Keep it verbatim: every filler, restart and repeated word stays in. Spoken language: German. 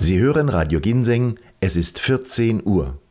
Sie hören Radio Ginseng, es ist vierzehn Uhr.